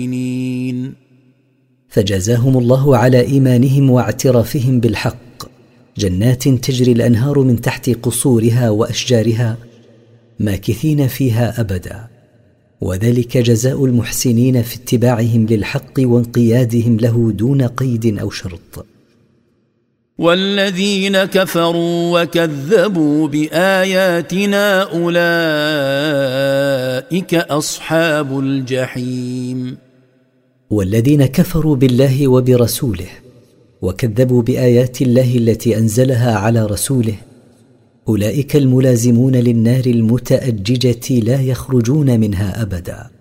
فجزاهم الله على إيمانهم واعترافهم بالحق جنات تجري الأنهار من تحت قصورها وأشجارها ماكثين فيها أبدا، وذلك جزاء المحسنين في اتباعهم للحق وانقيادهم له دون قيد أو شرط. والذين كفروا وكذبوا بآياتنا أولئك أصحاب الجحيم. والذين كفروا بالله وبرسوله وكذبوا بآيات الله التي أنزلها على رسوله أولئك الملازمون للنار المتأججة لا يخرجون منها أبدا.